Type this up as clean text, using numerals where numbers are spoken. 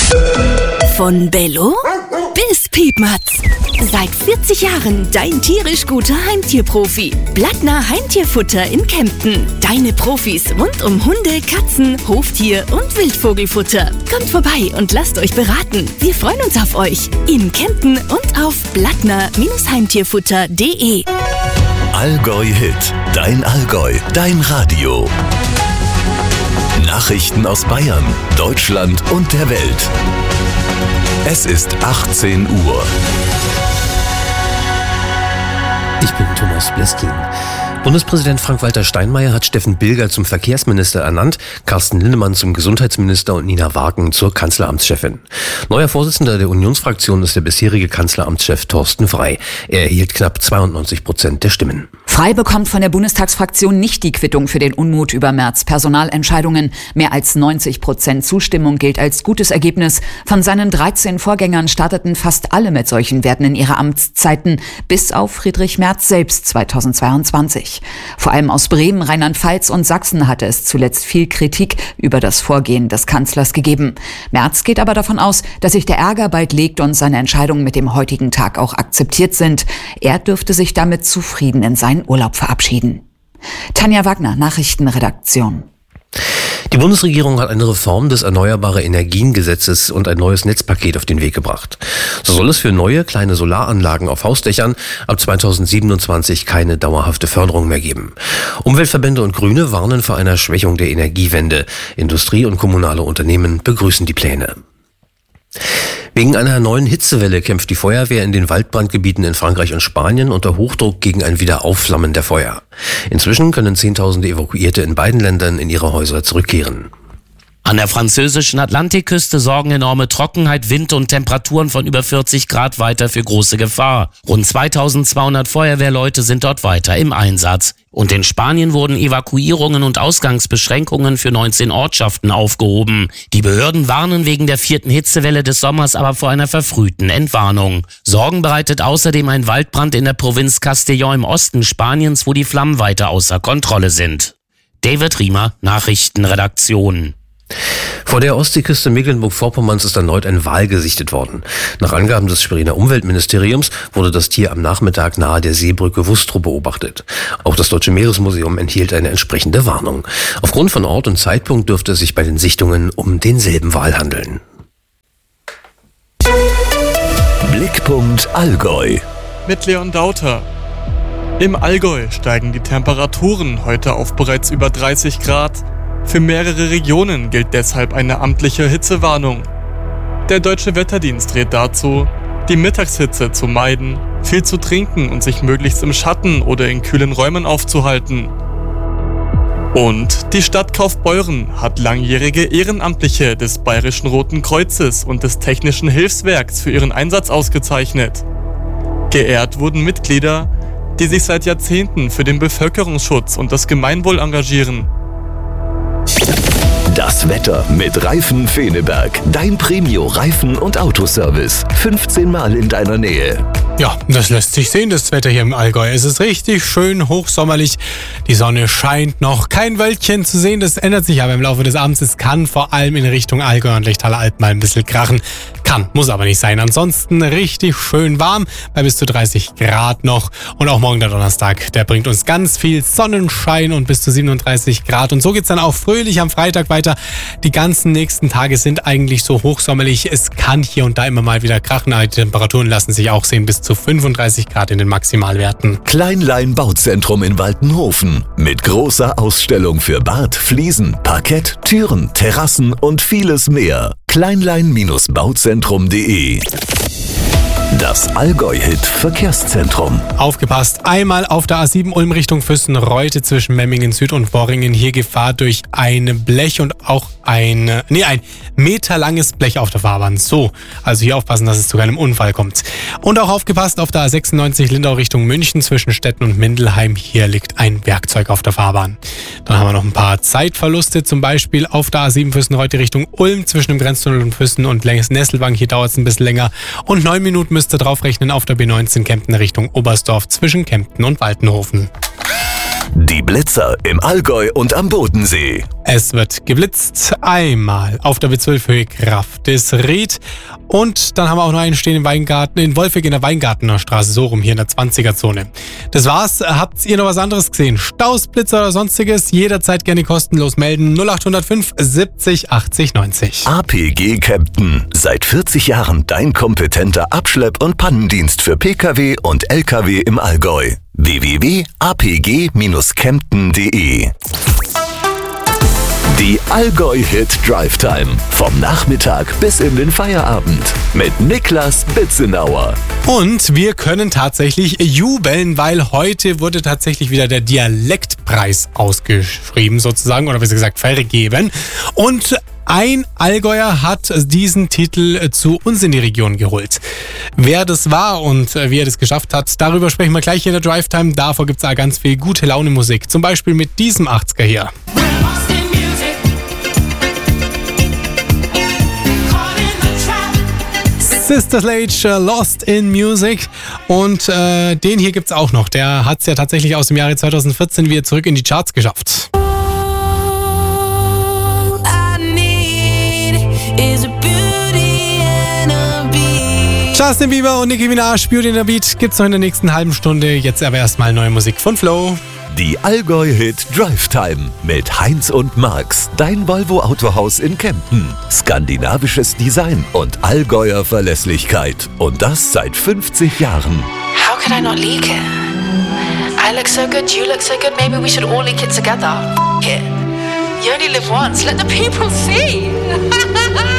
Von Bello bis Piepmatz. Seit 40 Jahren dein tierisch guter Heimtierprofi. Blattner Heimtierfutter in Kempten. Deine Profis rund um Hunde, Katzen, Hoftier und Wildvogelfutter. Kommt vorbei und lasst euch beraten. Wir freuen uns auf euch. In Kempten und auf blattner-heimtierfutter.de. Allgäu Hit. Dein Allgäu. Dein Radio. Nachrichten aus Bayern, Deutschland und der Welt. Es ist 18 Uhr. Ich bin Thomas Bleskin. Bundespräsident Frank-Walter Steinmeier hat Steffen Bilger zum Verkehrsminister ernannt, Carsten Linnemann zum Gesundheitsminister und Nina Wagen zur Kanzleramtschefin. Neuer Vorsitzender der Unionsfraktion ist der bisherige Kanzleramtschef Thorsten Frey. Er erhielt knapp 92% der Stimmen. Frey bekommt von der Bundestagsfraktion nicht die Quittung für den Unmut über Merz' Personalentscheidungen. Mehr als 90% Zustimmung gilt als gutes Ergebnis. Von seinen 13 Vorgängern starteten fast alle mit solchen Werten in ihre Amtszeiten, bis auf Friedrich Merz selbst 2022. Vor allem aus Bremen, Rheinland-Pfalz und Sachsen hatte es zuletzt viel Kritik über das Vorgehen des Kanzlers gegeben. Merz geht aber davon aus, dass sich der Ärger bald legt und seine Entscheidungen mit dem heutigen Tag auch akzeptiert sind. Er dürfte sich damit zufrieden in seinen Urlaub verabschieden. Tanja Wagner, Nachrichtenredaktion. Die Bundesregierung hat eine Reform des Erneuerbare-Energien-Gesetzes und ein neues Netzpaket auf den Weg gebracht. So soll es für neue kleine Solaranlagen auf Hausdächern ab 2027 keine dauerhafte Förderung mehr geben. Umweltverbände und Grüne warnen vor einer Schwächung der Energiewende. Industrie und kommunale Unternehmen begrüßen die Pläne. Wegen einer neuen Hitzewelle kämpft die Feuerwehr in den Waldbrandgebieten in Frankreich und Spanien unter Hochdruck gegen ein Wiederaufflammen der Feuer. Inzwischen können Zehntausende Evakuierte in beiden Ländern in ihre Häuser zurückkehren. An der französischen Atlantikküste sorgen enorme Trockenheit, Wind und Temperaturen von über 40 Grad weiter für große Gefahr. Rund 2200 Feuerwehrleute sind dort weiter im Einsatz. Und in Spanien wurden Evakuierungen und Ausgangsbeschränkungen für 19 Ortschaften aufgehoben. Die Behörden warnen wegen der 4. Hitzewelle des Sommers aber vor einer verfrühten Entwarnung. Sorgen bereitet außerdem ein Waldbrand in der Provinz Castellón im Osten Spaniens, wo die Flammen weiter außer Kontrolle sind. David Riemer, Nachrichtenredaktion. Vor der Ostseeküste Mecklenburg-Vorpommerns ist erneut ein Wal gesichtet worden. Nach Angaben des Schweriner Umweltministeriums wurde das Tier am Nachmittag nahe der Seebrücke Wustrow beobachtet. Auch das Deutsche Meeresmuseum enthielt eine entsprechende Warnung. Aufgrund von Ort und Zeitpunkt dürfte es sich bei den Sichtungen um denselben Wal handeln. Blickpunkt Allgäu. Mit Leon Dauter. Im Allgäu steigen die Temperaturen heute auf bereits über 30 Grad. Für mehrere Regionen gilt deshalb eine amtliche Hitzewarnung. Der Deutsche Wetterdienst rät dazu, die Mittagshitze zu meiden, viel zu trinken und sich möglichst im Schatten oder in kühlen Räumen aufzuhalten. Und die Stadt Kaufbeuren hat langjährige Ehrenamtliche des Bayerischen Roten Kreuzes und des Technischen Hilfswerks für ihren Einsatz ausgezeichnet. Geehrt wurden Mitglieder, die sich seit Jahrzehnten für den Bevölkerungsschutz und das Gemeinwohl engagieren. Das Wetter mit Reifen Feneberg. Dein Premio-Reifen- und Autoservice. 15 Mal in deiner Nähe. Ja, das lässt sich sehen, das Wetter hier im Allgäu. Es ist richtig schön hochsommerlich. Die Sonne scheint noch. Kein Wölkchen zu sehen, das ändert sich aber im Laufe des Abends. Es kann vor allem in Richtung Allgäu und Lechtaler Alb mal ein bisschen krachen. Kann, muss aber nicht sein. Ansonsten richtig schön warm, bei bis zu 30 Grad noch. Und auch morgen der Donnerstag, der bringt uns ganz viel Sonnenschein und bis zu 37 Grad. Und so geht's dann auch fröhlich am Freitag weiter. Die ganzen nächsten Tage sind eigentlich so hochsommerlich. Es kann hier und da immer mal wieder krachen. Die Temperaturen lassen sich auch sehen bis zu 35 Grad in den Maximalwerten. Kleinlein Bauzentrum in Waltenhofen. Mit großer Ausstellung für Bad, Fliesen, Parkett, Türen, Terrassen und vieles mehr. Kleinlein-bauzentrum.de. Das Allgäu-Hit Verkehrszentrum. Aufgepasst, einmal auf der A7 Ulm Richtung Fürstenreute zwischen Memmingen Süd und Worringen. Hier Gefahr durch ein Blech und auch ein meterlanges Blech auf der Fahrbahn. So, also hier aufpassen, dass es zu keinem Unfall kommt. Und auch aufgepasst auf der A96 Lindau Richtung München zwischen Stetten und Mindelheim. Hier liegt ein Werkzeug auf der Fahrbahn. Dann haben wir noch ein paar Zeitverluste, zum Beispiel auf der A7 Fürstenreute Richtung Ulm zwischen dem Grenztunnel und Fürsten und Nesselbank. Hier dauert es ein bisschen länger. Und 9 Minuten müsst ihr draufrechnen auf der B19 Kempten Richtung Oberstdorf zwischen Kempten und Waltenhofen. Die Blitzer im Allgäu und am Bodensee. Es wird geblitzt, einmal auf der B12-Höhe Grafdesried und dann haben wir auch noch einen stehen im Weingarten, in Wolfegg in der Weingartener Straße, so rum hier in der 20er-Zone. Das war's. Habt ihr noch was anderes gesehen? Staus, Blitzer oder sonstiges? Jederzeit gerne kostenlos melden. 0805 70 80 90. APG Kempten. Seit 40 Jahren dein kompetenter Abschlepp- und Pannendienst für Pkw und Lkw im Allgäu. www.apg-kempten.de. Die Allgäu-Hit Drive Time. Vom Nachmittag bis in den Feierabend. Mit Niklas Bitzenauer. Und wir können tatsächlich jubeln, weil heute wurde tatsächlich wieder der Dialektpreis ausgeschrieben sozusagen, oder besser gesagt vergeben. Und ein Allgäuer hat diesen Titel zu uns in die Region geholt. Wer das war und wie er das geschafft hat, darüber sprechen wir gleich in der Drive Time. Davor gibt es auch ganz viel gute Laune Musik. Zum Beispiel mit diesem 80er hier. Sister Sledge, Lost in Music. Und den hier gibt's auch noch. Der hat's ja tatsächlich aus dem Jahre 2014 wieder zurück in die Charts geschafft. Justin Bieber und Nicki Minaj, Beauty and the Beat, gibt's noch in der nächsten halben Stunde. Jetzt aber erstmal neue Musik von Flo. Die Allgäu-Hit Drive Time mit Heinz und Max, dein Volvo Autohaus in Kempten. Skandinavisches Design und Allgäuer Verlässlichkeit. Und das seit 50 Jahren. How could I not leak it? I look so good, you look so good, maybe we should all leak it together. F*** it. You only live once, let the people see.